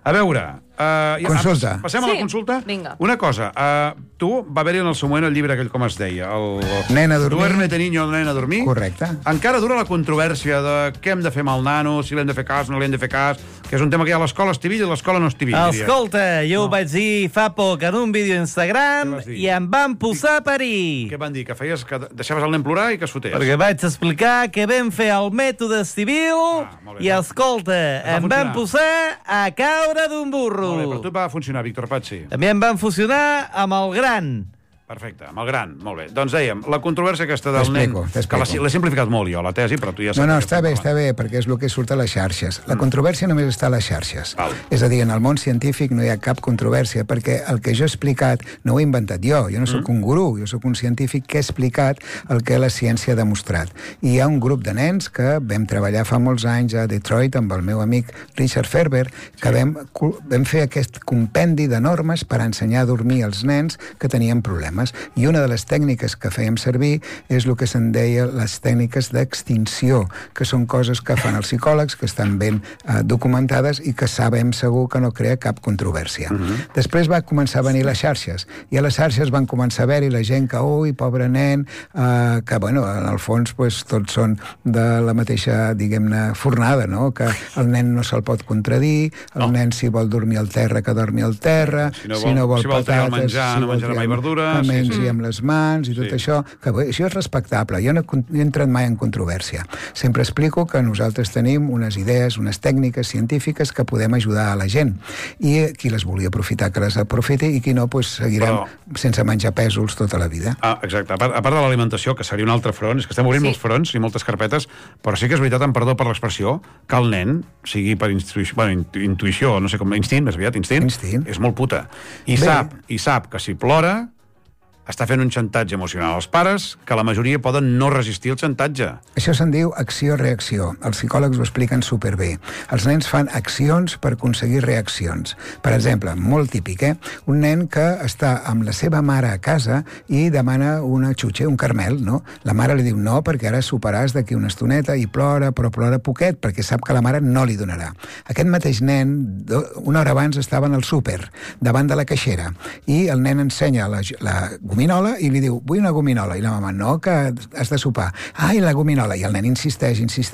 A veure... Consulta. Passem a la consulta? Vinga. Una cosa, tu va haver-hi en el seu moment el llibre aquell, com es deia? Nen a dormir. Duérmete, niño, nen a dormir. Correcte. Encara dura la controvèrsia de què hem de fer amb el nano, si l'hem de fer cas, no l'hem de fer cas, que és un tema que hi ha a l'escola estivilla i l'escola no estivilla. Escolta, jo ho vaig dir fa poc en un vídeo a Instagram i em van posar a parir. Què van dir? Que deixaves el nen plorar i que es fotés? Perquè vaig explicar que vam fer el mètode civil i, escolta, em van posar a caure d'un burro. Molt bé, però tu et va funcionar, Víctor Pazzi. També em van funcionar amb el gran. Perfecte, amb el gran, molt bé. Doncs dèiem, la controvèrsia aquesta del nen... T'explico. Que l'he simplificat molt jo, la tesi, però tu ja saps... No, està bé, perquè és el que surt a les xarxes. La controvèrsia només està a les xarxes. És a dir, en el món científic no hi ha cap controvèrsia, perquè el que jo he explicat no ho he inventat jo no sóc un gurú, jo sóc un científic que he explicat el que la ciència ha demostrat. I hi ha un grup de nens que vam treballar fa molts anys a Detroit amb el meu amic Richard Ferber, que vam fer aquest compendi de normes per ensenyar a dormir als nens que tenien problemes. I una de les tècniques que fèiem servir és el que se'n deia les tècniques d'extinció, que són coses que fan els psicòlegs, que estan ben documentades i que sabem segur que no crea cap controvèrsia. Després va començar a venir les xarxes, i a les xarxes van començar a haver-hi la gent que, ui, pobre nen, que, bueno, en el fons, pues, tots són de la mateixa, diguem-ne, fornada, no? Que el nen no se'l pot contradir, el nen, si vol dormir al terra, que dormi al terra, si no vol patates, no menjarà mai verdura, mengi amb les mans i tot això, que bé, això és respectable. Jo no he entrat mai en controvèrsia. Sempre explico que nosaltres tenim unes idees, unes tècniques científiques que podem ajudar a la gent. I qui les vulgui aprofitar, que les aprofiti, i qui no, pues, seguirem sense menjar pèsols tota la vida. Exacte. A part de l'alimentació, que seria un altre front, és que estem obrint molts fronts i moltes carpetes, però sí que és veritat, amb perdó per l'expressió, que el nen, sigui per intuïció, no sé com, instint, més aviat, instint, és molt puta. I sap que si plora està fent un xantatge emocional als pares que la majoria poden no resistir el xantatge. Això se'n diu acció-reacció. Els psicòlegs ho expliquen superbé. Els nens fan accions per aconseguir reaccions. Per exemple, molt típic, un nen que està amb la seva mare a casa i demana una xutxa, un caramel, no? La mare li diu no, perquè ara soparàs d'aquí una estoneta, i plora, però plora poquet, perquè sap que la mare no li donarà. Aquest mateix nen, una hora abans, estava en el súper, davant de la caixera, i el nen ensenya la gominola i li diu, vull una gominola, i la mama, no, que has de sopar. I la gominola, i el nen insisteix.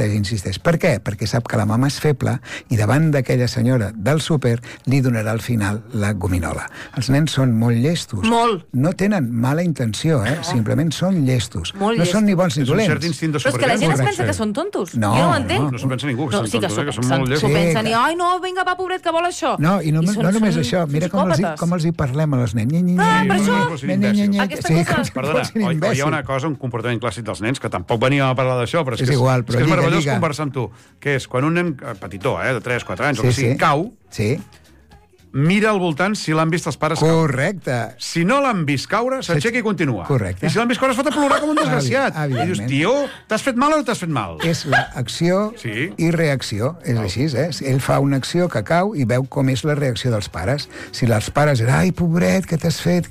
Per què? Perquè sap que la mama és feble i davant d'aquella senyora del súper li donarà al final la gominola. Els nens són molt llestos. Molt. No tenen mala intenció, simplement són llestos. No són ni bons ni dolents. És un cert instint de supervivència. Però és que la gent es pensa que són tontos. No, jo no ho entenc. No s'ho pensa ningú, que són tontos, que són molt llestos. S'ho pensen i, ai, no, vinga, va, pobret, que vol això. No, i no només això. Mira com els hi parlem a les nens. Per això... Perdona, hi ha una cosa, un comportament clàssic dels nens, que tampoc veníem a parlar d'això, però és igual, és meravellós conversar amb tu, que és quan un nen petitó, de 3-4 anys, o que sigui, cau, mira al voltant si l'han vist els pares caure. Correcte. Si no l'han vist caure, s'aixeca i continua. Correcte. I si l'han vist caure, es fot a plorar com un desgraciat. I dius, tio, t'has fet mal o no t'has fet mal? És l'acció i reacció. És així, Ell fa una acció que cau i veu com és la reacció dels pares. Si els pares diuen, ai, pobret, què t'has fet?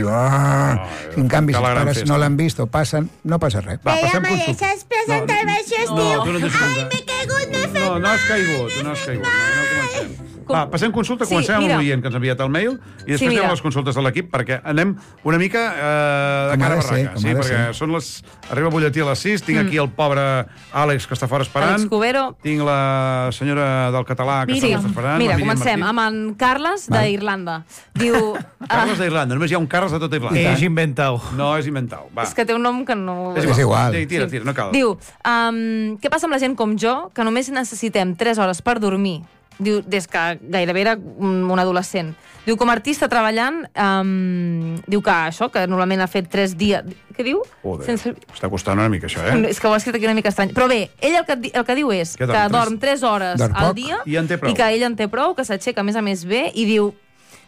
En canvi, si els pares no l'han vist o passen, no passa res. Va, passem consulta. Saps presentar el baix i es diu, ai, m'he caigut, m'he fet mal. No has caigut, no comencem. Va, passem consulta, comencem amb l'oient que ens ha enviat el mail i després anem a les consultes de l'equip, perquè anem una mica de cara a barraca. Sí, perquè són les... Arriba el butlletí a les 6, tinc aquí el pobre Àlex, que està fora esperant. Àlex Cubero. Tinc la senyora del català, que està esperant. Mira, comencem amb en Carles d'Irlanda. Diu... Carles d'Irlanda, només hi ha un Carles de tota Irlanda. És inventau. No, és inventau. És que té un nom que no... És igual. Tira, no cal. Diu, què passa amb la gent com jo, que només necessitem 3 hores per dormir? Diu, des que gairebé era un adolescent. Diu, com a artista treballant, diu que això, que normalment ha fet 3 dies... Què diu? Joder, està costant una mica això, És que ho ha escrit aquí una mica estrany. Però bé, ell el que diu és que dorm 3 hores al dia i que ell en té prou, que s'aixeca a més bé, i diu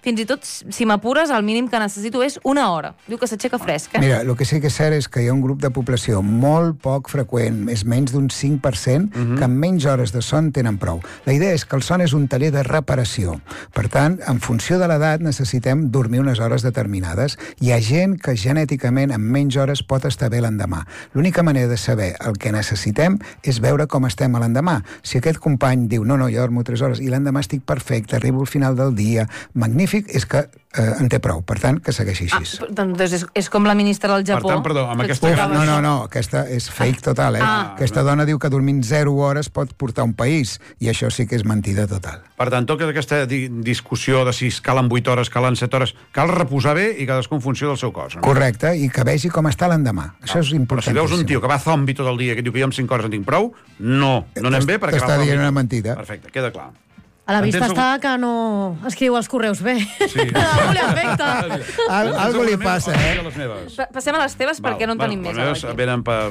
fins i tot, si m'apures, el mínim que necessito és 1 hora. Diu que s'aixeca fresc, Mira, el que sí que és cert és que hi ha un grup de població molt poc freqüent, és menys d'un 5%, que amb menys hores de son tenen prou. La idea és que el son és un taller de reparació. Per tant, en funció de l'edat, necessitem dormir unes hores determinades. Hi ha gent que genèticament amb menys hores pot estar bé l'endemà. L'única manera de saber el que necessitem és veure com estem a l'endemà. Si aquest company diu, no, jo dormo 3 hores i l'endemà estic perfecte, arribo al final del dia, magnífic, és que en té prou. Per tant, que segueixi així. Doncs és com la ministra del Japó. Per tant, perdó, amb aquesta... No, aquesta és fake total, Aquesta dona diu que dormint 0 hores pot portar un país, i això sí que és mentida total. Per tant, tota aquesta discussió de si calen 8 hores, calen 7 hores, cal reposar bé i cadascú en funció del seu cos. No? Correcte, i que vegi com està l'endemà. Això és important. Però si veus un tio que va zombi tot el dia, que diu que jo amb 5 hores en tinc prou, no anem bé perquè t'està dient una mentida. Perfecte, queda clar. A la vista està que no escriu els correus bé. Sí. Algú li afecta. Algo li passa, Passem a les teves perquè no en tenim més. Les meves venen per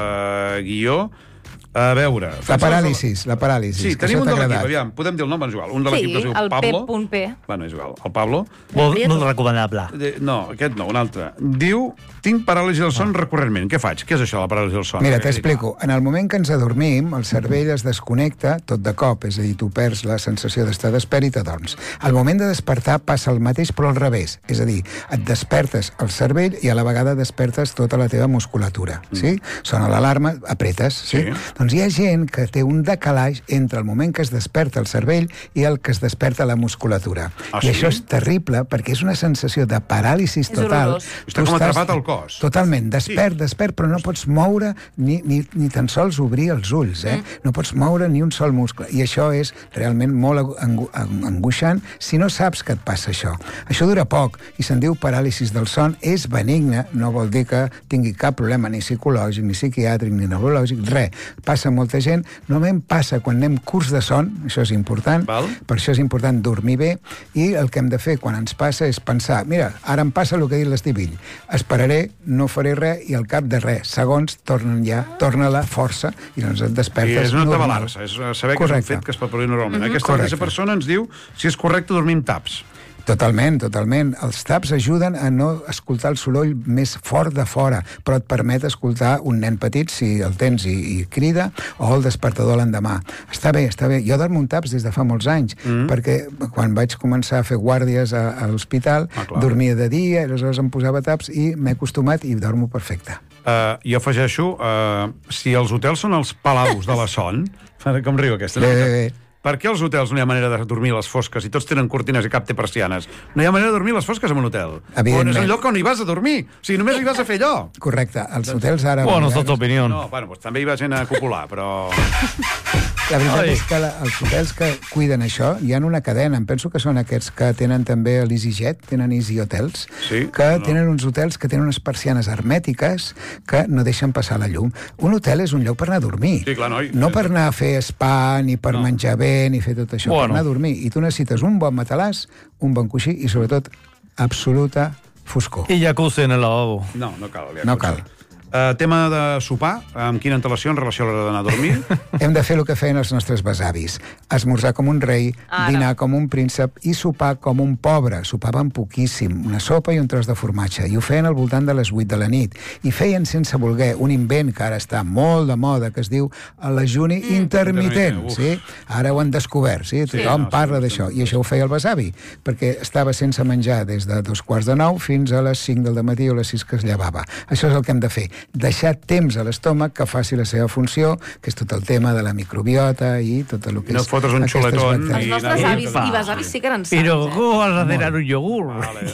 guió. A veure... La paràlisi. Sí, tenim un de l'equip, aviam, podem dir el nom, és igual. Un de l'equip que es diu Pablo. Sí, el P.P. Bueno, és igual, el Pablo. Molt recomanable. No, aquest no, un altre. Diu, tinc paràlisi del son recurrentment. Què faig? Què és això, la paràlisi del son? Mira, t'explico. En el moment que ens adormim, el cervell es desconnecta tot de cop, és a dir, tu perds la sensació d'estar despert i t'adorms. Al moment de despertar passa el mateix, però al revés. És a dir, et despertes el cervell i a la vegada despertes tota la teva musculatura. Sí? Sona l'alarma, apretes, sí? Doncs hi ha gent que té un decalaix entre el moment que es desperta el cervell i el que es desperta la musculatura. I això és terrible perquè és una sensació de paràlisi total. Està com atrapat al cos. Totalment, despert, però no pots moure ni tan sols obrir els ulls. No pots moure ni un sol muscle. I això és realment molt angoixant si no saps que et passa això. Això dura poc i se'n diu paràlisi del son. És benigne, no vol dir que tingui cap problema ni psicològic, ni psiquiàtric, ni neurològic, res. Passa molta gent, normalment passa quan anem curs de son, això és important, per això és important dormir bé, i el que hem de fer quan ens passa és pensar, mira, ara em passa el que ha dit l'Estivill, esperaré, no faré res, i al cap de res, segons, torna la força, i doncs et despertes. I és no atabalar-se, és saber que és un fet que es pot produir normalment. Aquesta persona ens diu si és correcte dormir amb taps. Totalment. Els taps ajuden a no escoltar el soroll més fort de fora, però et permet escoltar un nen petit, si el tens i crida, o el despertador l'endemà. Està bé. Jo dormo amb taps des de fa molts anys, perquè quan vaig començar a fer guàrdies a l'hospital, dormia de dia, aleshores em posava taps i m'he acostumat i dormo perfecte. Jo afegeixo, si els hotels són els palaus de la son, com riu aquesta? Per què als hotels no hi ha manera de dormir a les fosques i tots tenen cortines i cap té persianes? No hi ha manera de dormir a les fosques en un hotel. On és el lloc on hi vas a dormir. O sigui, només hi vas a fer allò. Correcte. Els hotels ara... Bueno, és tota opinió. No, bueno, també hi va gent a copular, però... La veritat és que els hotels que cuiden això, hi ha una cadena, em penso que són aquests que tenen també l'EasyJet, tenen Easy Hotels, que tenen uns hotels que tenen unes persianes hermètiques que no deixen passar la llum. Un hotel és un lloc per anar a dormir. No per anar a fer spa, ni per menjar bé, ni fer tot això, per anar a dormir. I tu necessites un bon matalàs, un bon coixí i, sobretot, absoluta foscor. I jacuzzi en el lavabo. No cal. No cal. Tema de sopar, amb quina antelació en relació a l'hora d'anar a dormir? Hem de fer el que feien els nostres besavis. Esmorzar com un rei, dinar com un príncep i sopar com un pobre. Sopaven poquíssim, una sopa i un tros de formatge. I ho feien al voltant de les 8 de la nit. I feien sense voler un invent que ara està molt de moda, que es diu l'ajuni intermitent. Ara ho han descobert, tothom parla d'això. I això ho feia el besavi, perquè estava sense menjar des de 8:45 fins a les 5 del matí o les 6 que es llevava. Això és el que hem de fer. Deixar temps a l'estómac que faci la seva funció, que és tot el tema de la microbiota i tot el que és... No fotres un xuletón. Els nostres avis i besavis sí que eren sants. Però com has de donar un iogurt?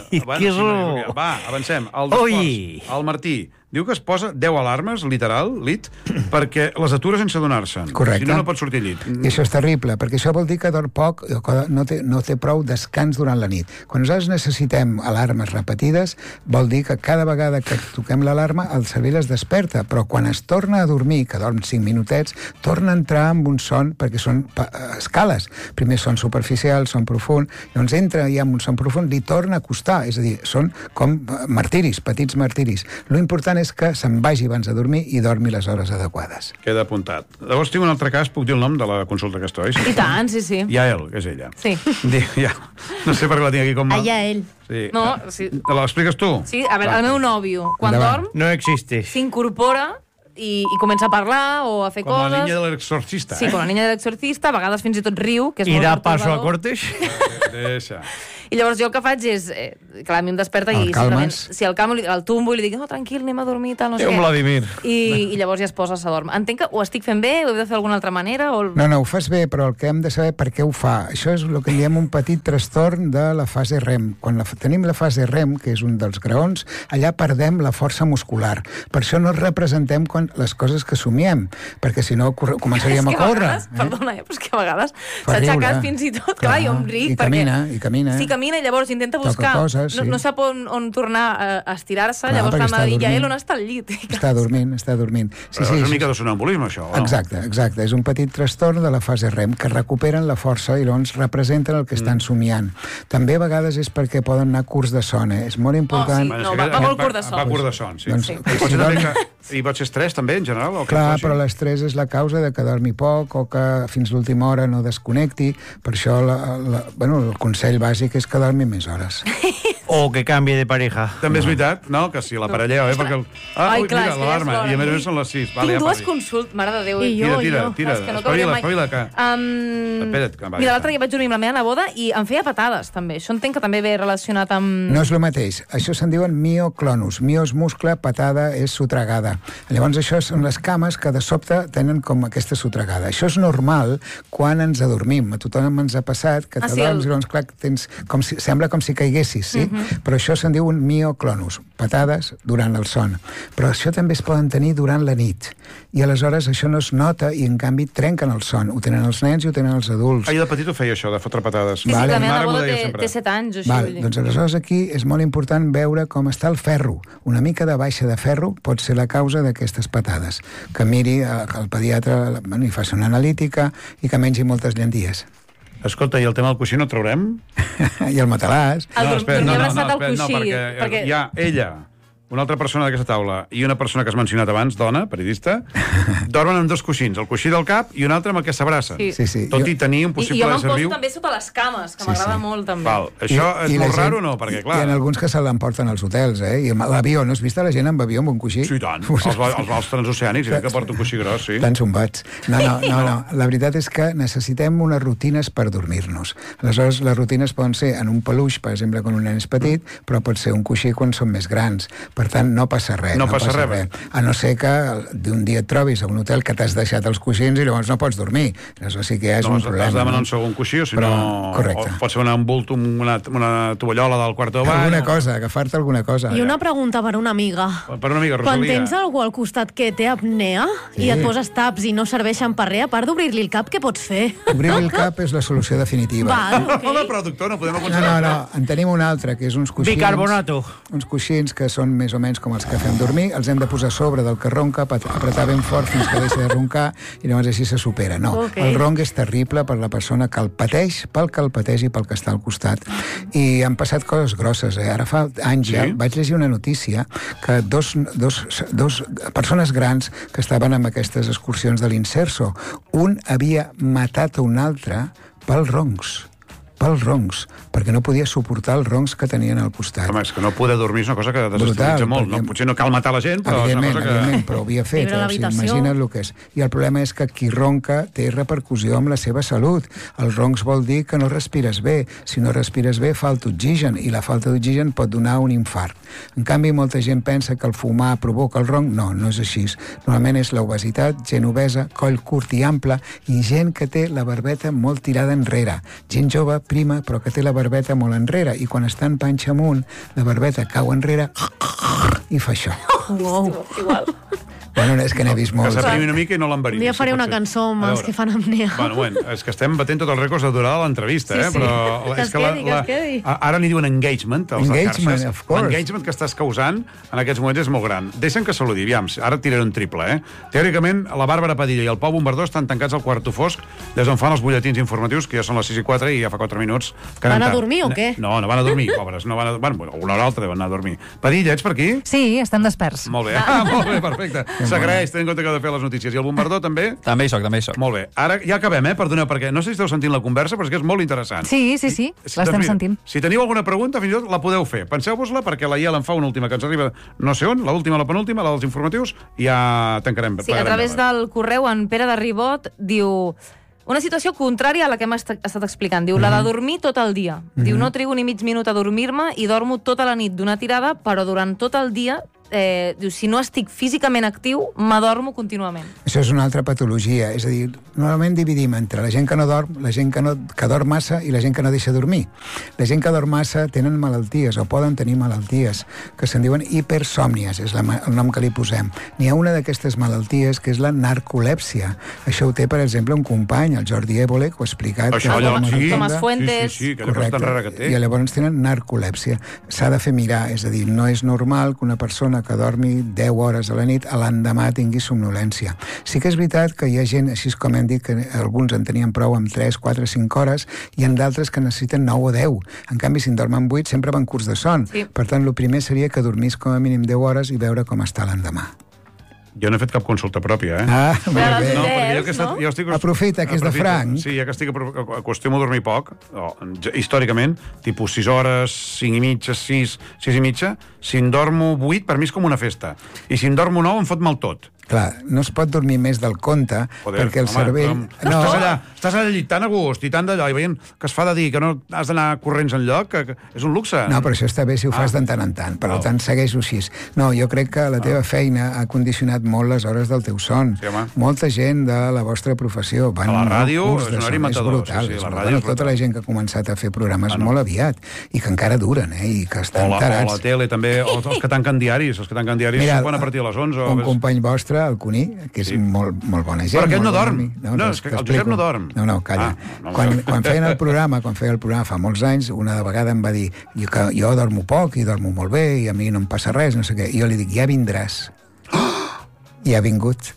Va, avancem. El Martí diu que es posa 10 alarmes, literal, perquè les atura sense adonar-se'n. Correcte. Si no pot sortir al llit. I això és terrible, perquè això vol dir que dorm poc, no té prou descans durant la nit. Quan nosaltres necessitem alarmes repetides, vol dir que cada vegada que toquem l'alarma, el cervell es desperta, però quan es torna a dormir, que dorm 5 minutets, torna a entrar amb un son, perquè són escales. Primer son superficial, son profund, llavors entra ja amb un son profund, li torna a costar, és a dir, són com martiris, petits martiris. Lo important és que se'n vagi abans de dormir i dormi les hores adequades. Queda apuntat. Llavors tinc un altre cas, puc dir el nom de la consulta que estoy? I tant, sí. Yael, que és ella. Sí. Ja. No sé per què la tinc aquí com... Yael. Sí. No, sí. Te l'expliques tu? Sí, a veure, el meu nòvio, quan dorm, No existe. s'incorpora i comença a parlar o a fer Com coses. la niña de l'exorcista. Sí, com la niña de l'exorcista, a vegades fins i tot riu, que és I molt da paso a pertorbador. cortes. Deixa. I llavors jo el que faig és, clar, a mi em desperta i El calmes? si el calmo, el tombo i li dic, no, tranquil, anem a dormir, tal, no sé Déu, què. Vladimir. I llavors ja es posa, s'adorm. Entenc que ho estic fent bé, ho he de fer d'alguna altra manera? O... No, ho fas bé, però el que hem de saber per què ho fa. Això és el que diem un petit trastorn de la fase REM. Quan tenim la fase REM, que és un dels graons, allà perdem la força muscular. Per això no representem les coses que somiem, perquè si no començaríem a córrer. Perdona, però és que a vegades Fa s'ha aixecat riure. fins i tot, clar, jo em ric. I camina. Sí, camina i llavors intenta buscar. Coses, sí. No sap on tornar a estirar-se, Clar, llavors perquè m'ha de dir, està ja dormint. on està el llit? Està dormint. Però és una mica de sonambulisme, això, o no? Exacte. És un petit trastorn de la fase REM que recuperen la força i llavors representen el que estan somiant. També a vegades és perquè poden anar curts de son, És molt important... sí. No, va molt curt de son. Va curt de son, sí. Doncs, I pot ser també i pot ser estrès, també, en general? O Clar, però l'estrès és la causa de que dormi poc o que fins l'última hora no desconnecti. Per això el consell bàsic és que dormi més hores. O que canvie de pareja. També és veritat, no? Que si la parelleu, perquè... Ai, clar, mira, és que l'alarma. ja és I a l'hora. més són les 6. Tinc dues consultes, mare de Déu. I jo. Tira, És que no cauria mai. espavila, que... Espera't, que va. Mira, l'altre dia vaig dormir amb la meva neboda i em feia patades, també. Això entenc que també ve relacionat amb... No és el mateix. Això se'n diuen mioclonus. Mio és muscle, patada és sotragada. Llavors això són les cames que de sobte tenen com aquesta sotragada. Això és normal quan ens adormim. A tothom ens ha passat que t'adorms i llavors, clar, sembla com si caiguessis, sí? Però això se'n diu un mioclonus, patades durant el son. Però això també es poden tenir durant la nit. I aleshores això no es nota i en canvi trenquen el son. Ho tenen els nens i ho tenen els adults. Ah, jo de petit ho feia això, de fotre patades. Sí, la meva Mare m'ho neboda deia sempre. té 7 anys, o així. Val, doncs aleshores aquí és molt important veure com està el ferro. Una mica de baixa de ferro pot ser la causa d'aquestes patades. Que miri el pediatre, i faci una analítica i que mengi moltes llenties. Escolta, i el tema del coixí no el traurem? I el matalàs. Dormir abraçat al coixí. perquè hi ha ella, una altra persona d'aquesta taula i una persona que has mencionat abans, dona, periodista, dormen amb 2 coixins, el coixí del cap i un altre amb el que s'abracen. Sí. Tot i tenir un I possible jo me'n ésser poso viu. també sota les cames, que m'agrada molt, també. Val. Això és la molt gent- raro o no? Perquè, clar... Hi ha alguns que se l'emporten als hotels, I amb l'avió, no has vist la gent amb avió amb un coixí? Sí, i tant. Els vols transoceànics, que porta un coixí gros, sí. Tan zumbats. No. La veritat és que necessitem unes rutines per dormir-nos. Aleshores, les rutines poden ser en un peluix, per exemple, quan un nen és petit, però pot ser un coixí quan són més grans. Per tant, no passa res. No passa res. A no ser que d'un dia et trobis a un hotel que t'has deixat els coixins i llavors no pots dormir. Aleshores sí que ja és un problema. Has de demanar un segon coixí, o si no... Correcte. O pot ser un envult, una tovallola del quarto de bany. Alguna cosa, agafar-te alguna cosa. I una pregunta per una amiga. Per una amiga, Quan Rosalia. tens algú al costat que té apnea i et poses taps i no serveixen per res, a part d'obrir-li el cap, què pots fer? Obrir el cap és la solució definitiva. Val, ok. Home, però, doctor, no podem aconseguir... No, en tenim un altre, que és uns coixins... Bicarbonato. Uns coixins que són més o menys com els que fem dormir, els hem de posar a sobre del que ronca, apretar ben fort fins que deixa de roncar i llavors així se supera. No, el ronc és terrible per la persona que el pateix, pel que el pateix i pel que està al costat. I han passat coses grosses, Ara fa anys ja vaig llegir una notícia que dos persones grans que estaven en aquestes excursions de l'Inserso, un havia matat a un altre pels roncs, perquè no podia suportar els roncs que tenien al costat. Home, és que no poder dormir és una cosa que desestabilitza molt. No? Potser no cal matar la gent, però és una cosa que... Evidentment, però ho havia fet. Viure a l'habitació. Imagina't el que és. I el problema és que qui ronca té repercussió amb la seva salut. Els roncs vol dir que no respires bé. Si no respires bé, falta oxigen, i la falta d'oxigen pot donar un infart. En canvi, molta gent pensa que el fumar provoca el ronc. No, no és així. Normalment és l'obesitat, gent obesa, coll curt i ample, i gent que té la barbeta molt tirada enrere. Gent jove, prima, però que té la barbeta molt enrere, i quan està en panxa amunt, la barbeta cau enrere i fa això. Wow. Igual. Bueno, és que n'he vist molts. Que s'aprimi una mica i no l'enverini. Un dia faré una cançó amb els que fan apnea. Bueno, és que estem batent tots els rècords de durada de l'entrevista, Sí. però... Que es quedi. Ara n'hi diuen engagement, els de Engagement, xarxes. of course. L'engagement que estàs causant en aquests moments és molt gran. Deixa'm que saludi, aviam, ara et tiraré un triple, Teòricament, la Bàrbara Padilla i el Pau Bombardó estan tancats al quarto fosc des d'on fan els butlletins informatius, que ja són les 6:04 i ja fa 4 minuts. Van a dormir o què? No van a dormir, pobres. No van a... Bueno, una hora altra deuen anar a dormir. Padilla, ets per aquí? Sí, estem desperts. Molt bé, molt bé, perfecte. S'agraeix, tenint en compte que heu de fer les notícies. I el Bombardó també? També hi soc. Molt bé. Ara ja acabem, perdoneu, perquè no sé si esteu sentint la conversa, però és que és molt interessant. Sí, l'estem sentint. Si teniu alguna pregunta, fins i tot la podeu fer. Penseu-vos-la, perquè la Iel en fa una última que ens arriba no sé on, l'última, la penúltima, la dels informatius, i ja tancarem. Sí, a través del correu, en Pere de Ribot diu... Una situació contrària a la que hem estat explicant. Diu, la de dormir tot el dia. Diu, no trigo ni mig minut a dormir-me i dormo tota la nit d'una tirada, però durant tot el dia diu, si no estic físicament actiu, m'adormo contínuament. Això és una altra patologia. És a dir, normalment dividim entre la gent que no dorm, la gent que dorm massa i la gent que no deixa dormir. La gent que dorm massa tenen malalties o poden tenir malalties que se'n diuen hipersòmnies, és el nom que li posem. N'hi ha una d'aquestes malalties que és la narcolèpsia. Això ho té, per exemple, un company, el Jordi Évole, que ho ha explicat. Això, Tomàs Fuentes. Sí, aquella cosa tan rara que té. I llavors tenen narcolèpsia. S'ha de fer mirar, és a dir, no és normal que una persona que dormi 10 hores a la nit a l'endemà tingui somnolència. Sí que és veritat que hi ha gent, així com hem dit, que alguns en tenien prou amb 3, 4, 5 hores, i en d'altres que necessiten 9 o 10. En canvi, si en dormen 8, sempre van curts de son. Sí. Per tant, el primer seria que dormís com a mínim 10 hores i veure com està l'endemà. Jo no he fet cap consulta pròpia, Molt bé. No, perquè jo que estic... Aprofita, que és de franc. Sí, ja que acostumo a dormir poc, històricament, tipus 6 hores, 5 i mitja, 6 i mitja, si en dormo 8, per mi és com una festa. I si en dormo 9, em fot mal tot. Clar, no es pot dormir més del compte, perquè el cervell... Estàs allà al llit tan a gust i tan d'allò, i veient que es fa de dir que no has d'anar corrents enlloc, que és un luxe. No, però això està bé si ho fas de tant en tant. Per tant, segueix-ho així. No, jo crec que la teva feina ha condicionat molt les hores del teu son. Sí, home. Molta gent de la vostra professió van a la ràdio és un horari matador. Brutal. Sí, la ràdio és tota la gent que ha començat a fer programes molt aviat i que encara duren, i que estan tarats. O la tele, també, els que tanquen diaris. Els que tanquen diaris van a partir de les 11. Un company vostre, el Cuní, que és molt bona gent. Però aquest no dorm. No, és que el Josep no dorm. No, calla. Quan feien el programa, fa molts anys, una vegada em va dir que jo dormo poc i dormo molt bé i a mi no em passa res, no sé què. I jo li dic, ja vindràs. I ha vingut.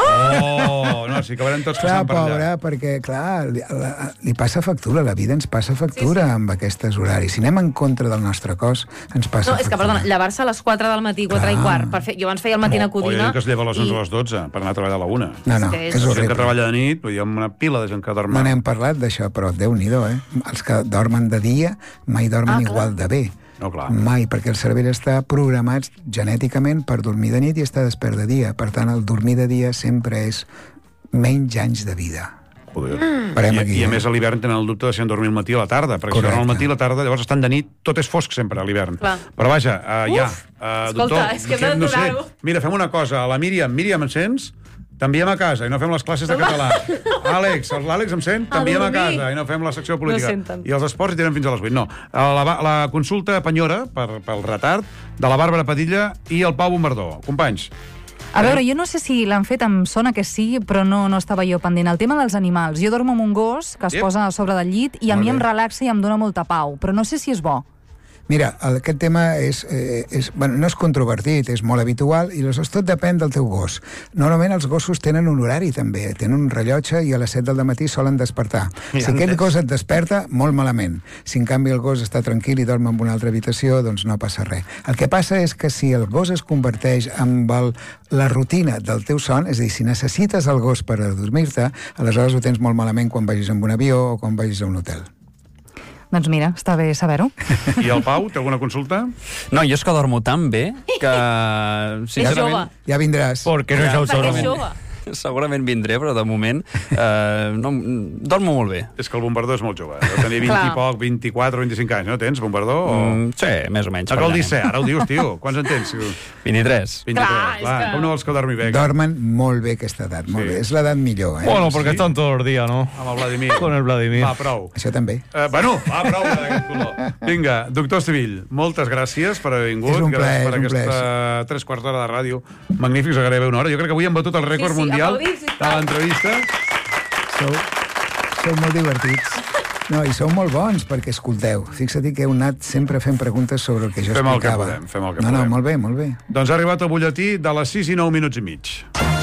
No, sí, acabarem tots passant per allà. Pobre, perquè, clar, li passa factura, la vida ens passa factura amb aquests horaris. Si anem en contra del nostre cos, ens passa factura. No, és que, perdona, llevar-se a les 4 del matí, 4 i quart, jo abans feia el matina codina... O que es lleva a les 11 o a les 12 per anar a treballar a la 1. No, és horrible. Gent que treballa de nit, hi ha una pila de gent que dorm. No n'hem parlat d'això, però Déu-n'hi-do, Els que dormen de dia mai dormen igual de bé. No, clar. Mai, perquè el cervell està programat genèticament per dormir de nit i estar despert de dia. Per tant, el dormir de dia sempre és menys anys de vida. I a més a l'hivern tenen el dubte de si han dormit al matí a la tarda, perquè si dormen al matí a la tarda, llavors estan de nit, tot és fosc sempre a l'hivern. Però vaja, escolta, és que hem de donar-ho. Mira, fem una cosa, a la Míriam, em sents? T'enviem a casa i no fem les classes de català. L'Àlex em sent? T'enviem a casa i no fem la secció política. I els esports hi tenen fins a les 8. No, la consulta penyora, pel retard, de la Bàrbara Padilla i el Pau Bombardó. Companys. A veure, jo no sé si l'han fet, em sona que sí, però no estava jo pendent. El tema dels animals. Jo dormo amb un gos que es posa a sobre del llit i a mi em relaxa i em dona molta pau, però no sé si és bo. Mira, aquest tema no és controvertit, és molt habitual, i aleshores tot depèn del teu gos. Normalment els gossos tenen un horari, també. Tenen un rellotge i a les 7 del matí solen despertar. Si aquell gos et desperta, molt malament. Si en canvi el gos està tranquil i dorm en una altra habitació, doncs no passa res. El que passa és que si el gos es converteix en la rutina del teu son, és a dir, si necessites el gos per dormir-te, aleshores ho tens molt malament quan vagis en un avió o quan vagis a un hotel. Doncs mira, està bé saber-ho. I el Pau, té alguna consulta? No, jo és que dormo tan bé que... És jove. Ja vindràs. Perquè no és autònom. segurament vindré, però de moment dormo molt bé. És que el Bombardó és molt jove. Deu tenir 20 i poc, 24 o 25 anys, no? Tens, Bombardó? Sí, més o menys. Que el 17, ara ho dius, tio. Quants en tens? 23. 23, clar. Com no vols que dormi bé? Dormen molt bé aquesta edat, molt bé. És l'edat millor, Bueno, porque están todo el día, ¿no? Amb el Vladimir. Con el Vladimir. Va, prou. Això també. Bueno, va, prou d'aquest color. Vinga, doctor Estivill, moltes gràcies per haver vingut. És un plaer, per aquesta 3 quarts d'hora de ràdio. Magnífics, gairebé una hora. Jo crec que avui hem batut el rècord mundial de l'entrevista. Sou molt divertits. No, i sou molt bons, perquè escolteu. Fixa't que heu anat sempre fent preguntes sobre el que jo explicava. Fem el que podem. No, molt bé, molt bé. Doncs ha arribat el butlletí de les 6 i 9 minuts i mig.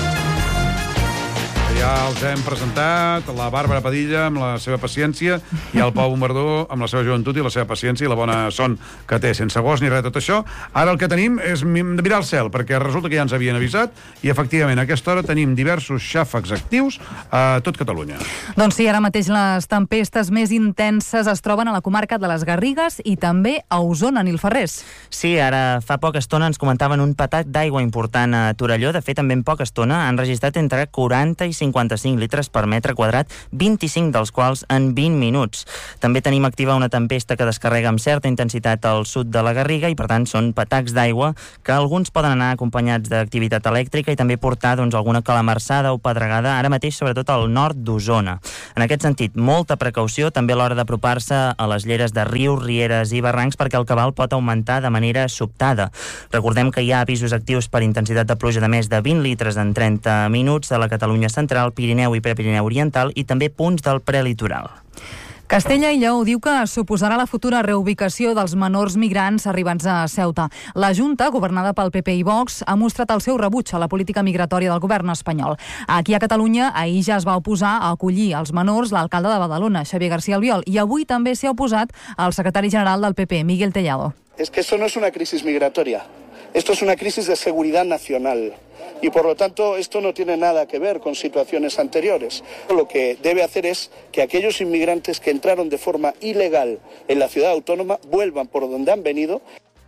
Ja els hem presentat, la Bàrbara Padilla amb la seva paciència i el Pau Bombardó amb la seva joventut i la seva paciència i la bona son que té, sense gos ni res tot això. Ara el que tenim és mirar al cel, perquè resulta que ja ens havien avisat i efectivament a aquesta hora tenim diversos xàfecs actius a tot Catalunya. Doncs sí, ara mateix les tempestes més intenses es troben a la comarca de les Garrigues i també a Osona, Nil Ferrés. Sí, ara fa poca estona ens comentaven un petat d'aigua important a Torelló. De fet, també en poca estona han registrat entre 40 i 55 litres per metre quadrat, 25 dels quals en 20 minuts. També tenim activa una tempesta que descarrega amb certa intensitat al sud de la Garriga i, per tant, són patacs d'aigua que alguns poden anar acompanyats d'activitat elèctrica i també portar alguna calamarsada o pedregada, ara mateix sobretot al nord d'Osona. En aquest sentit, molta precaució també a l'hora d'apropar-se a les lleres de rius, rieres i barrancs perquè el cabal pot augmentar de manera sobtada. Recordem que hi ha avisos actius per intensitat de pluja de més de 20 litres en 30 minuts a la Catalunya central, Pirineu i Prepirineu oriental i també punts del prelitoral. Castella i Lleó diu que suposarà la futura reubicació dels menors migrants arribats a Ceuta. La Junta, governada pel PP i Vox, ha mostrat el seu rebuig a la política migratòria del govern espanyol. Aquí a Catalunya, ahir ja es va oposar a acollir els menors l'alcalde de Badalona, Xavier García Albiol, i avui també s'hi ha oposat el secretari general del PP, Miguel Tellado. Es que esto no es una crisis migratoria, esto es una crisis de seguridad nacional. Y por lo tanto esto no tiene nada que ver con situaciones anteriores. Lo que debe hacer es que aquellos inmigrantes que entraron de forma ilegal en la ciudad autónoma vuelvan por donde han venido.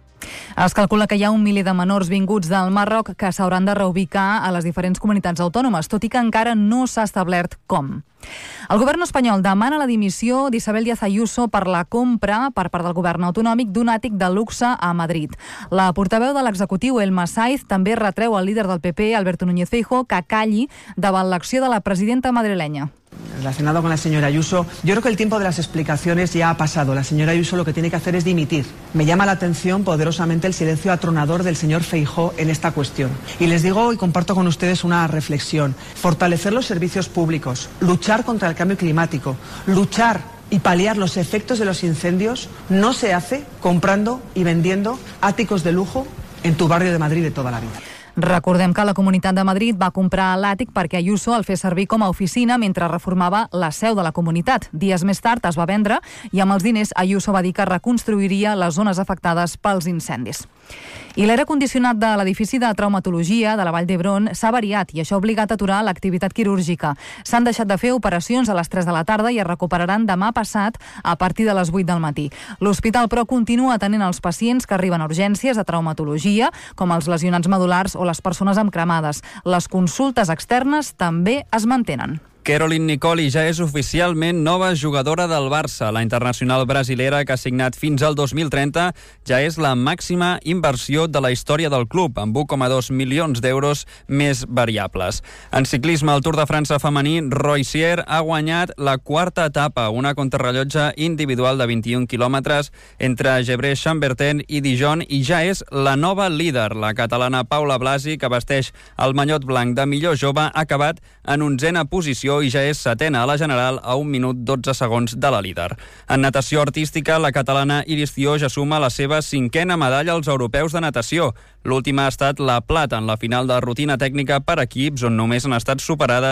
Es calcula que hi ha 1 miler de menors vinguts del Marroc que s'hauran de reubicar a les diferents comunitats autònomes, tot i que encara no s'ha establert com. El govern espanyol demana la dimissió d'Isabel Díaz Ayuso per la compra per part del govern autonòmic d'un àtic de luxe a Madrid. La portaveu de l'executiu, Elma Saiz, també retreu al líder del PP, Alberto Núñez Feijóo, que calli davant l'acció de la presidenta madrilenya. Relacionado con la señora Ayuso, yo creo que el tiempo de las explicaciones ya ha pasado. La señora Ayuso lo que tiene que hacer es dimitir. Me llama la atención poderosamente el silencio atronador del señor Feijóo en esta cuestión. Y les digo y comparto con ustedes una reflexión. Fortalecer los servicios públicos, luchar contra el cambio climático, luchar y paliar los efectos de los incendios no se hace comprando y vendiendo áticos de lujo en tu barrio de Madrid de toda la vida. Recordem que la Comunitat de Madrid va comprar l'àtic perquè Ayuso el fes servir com a oficina mentre reformava la seu de la comunitat. Dies més tard es va vendre i amb els diners Ayuso va dir que reconstruiria les zones afectades pels incendis. I l'aire condicionat de l'edifici de traumatologia de la Vall d'Hebron s'ha variat i això ha obligat a aturar l'activitat quirúrgica. S'han deixat de fer operacions a les 3 de la tarda i es recuperaran demà passat a partir de les 8 del matí. L'hospital, però, continua atenent els pacients que arriben a urgències de traumatologia, com els lesionats medul·lars o les persones amb cremades. Les consultes externes també es mantenen. Caroline Nicoli ja és oficialment nova jugadora del Barça. La internacional brasilera, que ha signat fins al 2030, ja és la màxima inversió de la història del club, amb 1,2 milions d'euros més variables. En ciclisme, al Tour de França femení, Roysier ha guanyat la 4ª etapa, una contrarrellotge individual de 21 quilòmetres entre Gevrey-Chambertin i Dijon, i ja és la nova líder. La catalana Paula Blasi, que vesteix el mallot blanc de millor jove, ha acabat en 11a posició i ja és 7ena a la general a 1 minut 12 segons de la líder. En natació artística, la catalana Iris Thió ja suma la seva 5a medalla als europeus de natació. L'última ha estat la plata en la final de rutina tècnica per equips, on només han estat superades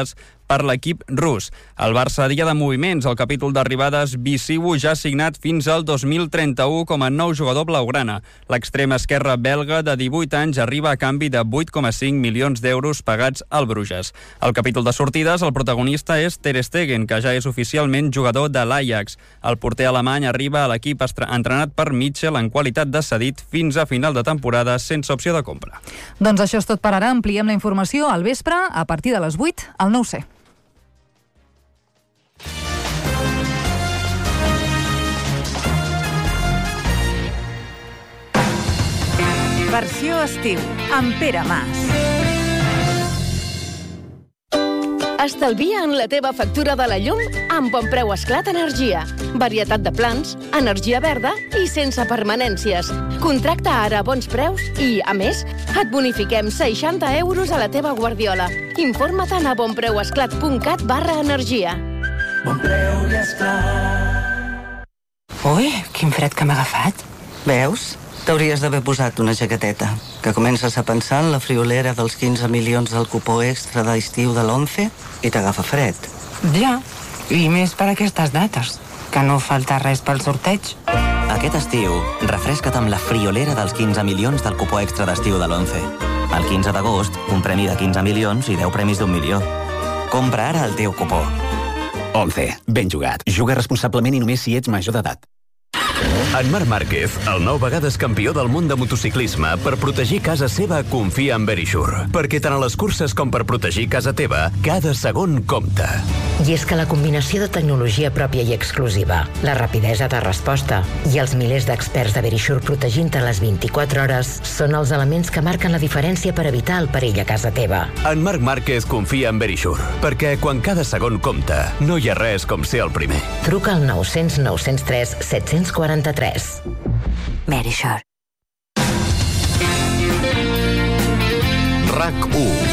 per l'equip rus. El Barça, dia de moviments, el capítol d'arribades Bisiu ja ha signat fins al 2031 com a nou jugador blaugrana. L'extrem esquerre belga de 18 anys arriba a canvi de 8,5 milions d'euros pagats al Bruges. Al capítol de sortides, el protagonista és Ter Stegen, que ja és oficialment jugador de l'Ajax. El porter alemany arriba a l'equip entrenat per Mitchell en qualitat de cedit fins a final de temporada sense opció de compra. Doncs això és tot per ara. Ampliem la informació al vespre a partir de les 8 al 9C. Versió estiu, amb Pere Mas. Estalvia en la teva factura de la llum amb Bon Preu Esclat Energia. Varietat de plans, energia verda i sense permanències. Contracta ara a bons preus i, a més, et bonifiquem 60 euros a la teva guardiola. Informa't a bonpreuesclat.cat/energia. Bon Preu i Esclat. Ui, quin fred que m'ha agafat. Veus? T'hauries d'haver posat una jaqueteta, que comences a pensar en la friolera dels 15 milions del cupó extra d'estiu de l'11 i t'agafa fred. Ja, i més per aquestes dates, que no falta res pel sorteig. Aquest estiu, refresca't amb la friolera dels 15 milions del cupó extra d'estiu de l'11. El 15 d'agost, un premi de 15 milions i 10 premis d'1 milió. Compra ara el teu cupó. 11. Ben jugat. Juga responsablement i només si ets major d'edat. En Marc Márquez, el 9 vegades campió del món de motociclisme, per protegir casa seva confia en Verisure. Perquè tant a les curses com per protegir casa teva, cada segon compta. I és que la combinació de tecnologia pròpia i exclusiva, la rapidesa de resposta i els milers d'experts de Verisure protegint-te les 24 hores són els elements que marquen la diferència per evitar el perill a casa teva. En Marc Márquez confia en Verisure, perquè quan cada segon compta, no hi ha res com ser el primer. Truca al 900 903 743. Verisure. RAC1.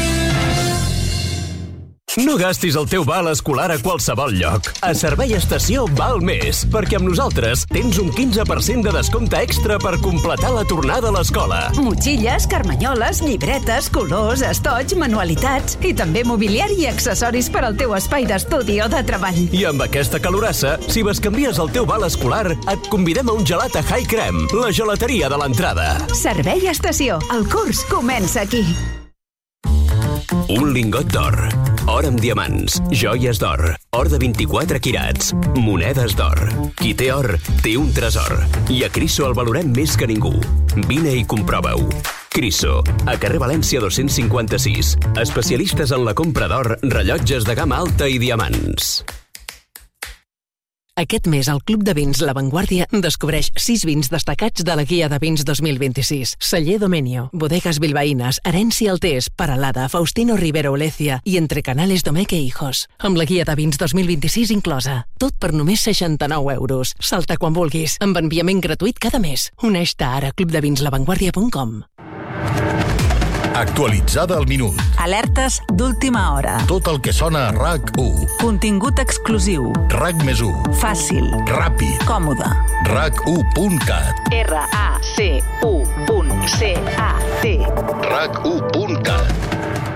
No gastis el teu val escolar a qualsevol lloc. A Servei Estació val més, perquè amb nosaltres tens un 15% de descompte extra per completar la tornada a l'escola. Motxilles, carmanyoles, llibretes, colors, estoig, manualitats i també mobiliari i accessoris per al teu espai d'estudi o de treball. I amb aquesta calorassa, si bescanvies el teu val escolar, et convidem a un gelat a High Creme, la gelateria de l'entrada. Servei Estació. El curs comença aquí. Un lingot d'or, or amb diamants, joies d'or, or de 24 quirats, monedes d'or. Qui té or, té un tresor. I a Criso el valorem més que ningú. Vine i comprova-ho. Criso, a carrer València 256. Especialistes en la compra d'or, rellotges de gamma alta i diamants. Aquest mes, el Club de Vins La Vanguardia descobreix 6 vins destacats de la Guia de Vins 2026. Celler Domenio, Bodegas Bilbaínas, Herència Altés, Paralada, Faustino Rivero Olecia i Entre Canales Domeque Hijos. Amb la Guia de Vins 2026 inclosa. Tot per només 69 euros. Salta quan vulguis, amb enviament gratuït cada mes. Uneix-te ara a clubdevinslavanguardia.com. Actualitzada al minut. Alertes d'última hora. Tot el que sona a RAC1. Contingut exclusiu. RAC+1. Fàcil. Ràpid. Còmode. RAC1.cat. RAC1.cat. RAC1.cat.